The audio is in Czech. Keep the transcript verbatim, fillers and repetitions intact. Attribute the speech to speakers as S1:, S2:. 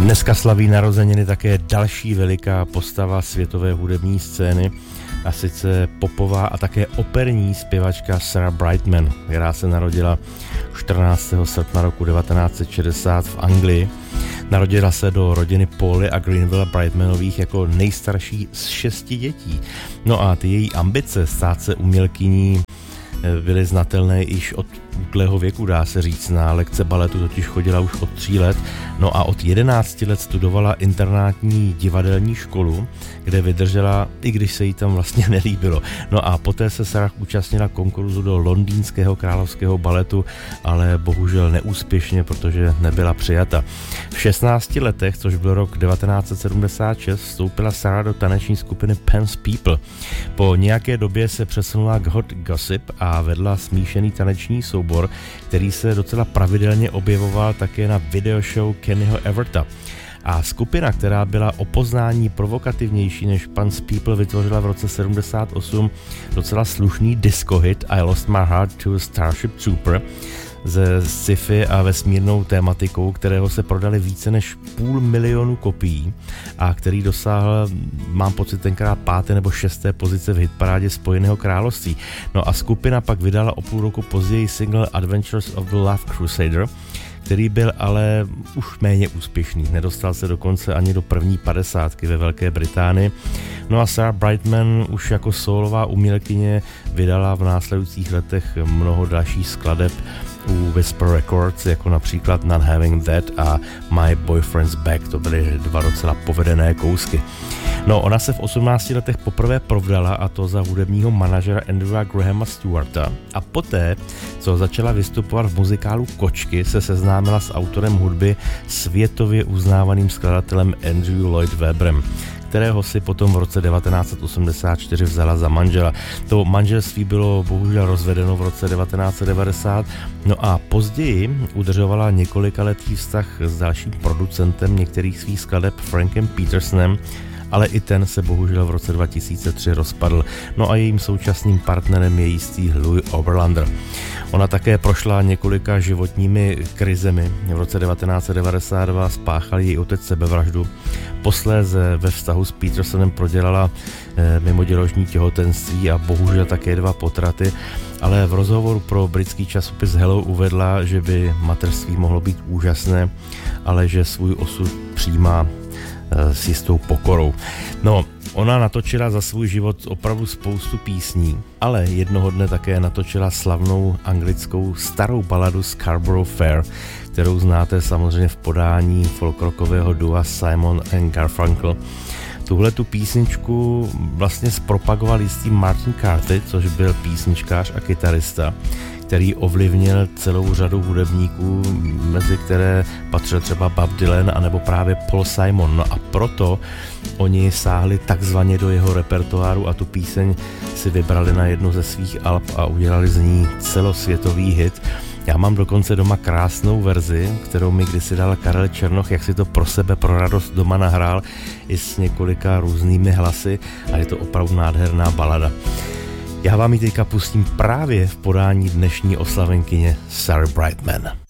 S1: Dneska slaví narozeniny také další veliká postava světové hudební scény, a sice popová a také operní zpěvačka Sarah Brightman, která se narodila čtrnáctého srpna roku devatenáct set šedesát v Anglii. Narodila se do rodiny Pauly a Greenville Brightmanových jako nejstarší z šesti dětí. No a ty její ambice stát se umělkyní byly znatelné již od útlého věku, dá se říct. Na lekce baletu totiž chodila už od tří let, no a od jedenácti let studovala internátní divadelní školu, kde vydržela, i když se jí tam vlastně nelíbilo. No a poté se Sarah účastnila konkurzu do londýnského královského baletu, ale bohužel neúspěšně, protože nebyla přijata. V šestnácti letech, což byl rok devatenáct set sedmdesát šest, vstoupila Sarah do taneční skupiny Pence People. Po nějaké době se přesunula k Hot Gossip a vedla smíšený taneční soubor, který se docela pravidelně objevoval také na videoshow Kennyho Everta. A skupina, která byla o poznání provokativnější než Pence People, vytvořila v roce sedmdesát osm docela slušný disco hit I Lost My Heart to a Starship Trooper ze sci-fi a vesmírnou tématikou, kterého se prodali více než půl milionu kopií a který dosáhl, mám pocit, tenkrát páté nebo šesté pozice v hitparádě Spojeného království. No a skupina pak vydala o půl roku později single Adventures of the Love Crusader, který byl ale už méně úspěšný. Nedostal se dokonce ani do první padesátky ve Velké Británii. No a Sarah Brightman už jako sólová umělkyně vydala v následujících letech mnoho dalších skladeb u Whisper Records, jako například Not Having That a My Boyfriend's Back. To byly dva docela povedené kousky. No, ona se v osmnácti letech poprvé provdala, a to za hudebního manažera Andrewa Grahama Stewarta, a poté, co začala vystupovat v muzikálu Kočky, se seznámila s autorem hudby, světově uznávaným skladatelem Andrew Lloyd Webberem, kterého si potom v roce devatenáct set osmdesát čtyři vzala za manžela. To manželství bylo bohužel rozvedeno v roce devatenáct set devadesát, no a později udržovala několikaletý vztah s dalším producentem některých svých skladeb Frankem Petersonem, ale i ten se bohužel v roce dva tisíce tři rozpadl. No a jejím současným partnerem je jistý Louis Oberlander. Ona také prošla několika životními krizemi. V roce devatenáct set devadesát dva spáchal její otec sebevraždu. Posléze ve vztahu s Petersonem prodělala eh, mimoděložní těhotenství a bohužel také dva potraty, ale v rozhovoru pro britský časopis Hello uvedla, že by mateřství mohlo být úžasné, ale že svůj osud přijímá s jistou pokorou. No, ona natočila za svůj život opravdu spoustu písní, ale jednoho dne také natočila slavnou anglickou starou baladu Scarborough Fair, kterou znáte samozřejmě v podání folkrockového dua Simon and Garfunkel. Tuhle tu písničku vlastně zpropagoval jistý Martin Carthy, což byl písničkář a kytarista, který ovlivnil celou řadu hudebníků, mezi které patřil třeba Bob Dylan anebo právě Paul Simon. No a proto oni sáhli takzvaně do jeho repertoáru a tu píseň si vybrali na jednu ze svých alb a udělali z ní celosvětový hit. Já mám dokonce doma krásnou verzi, kterou mi kdysi dal Karel Černoch, jak si to pro sebe, pro radost doma nahrál i s několika různými hlasy, a je to opravdu nádherná balada. Já vám ji teďka pustím právě v podání dnešní oslavenkyně Sarah Brightman.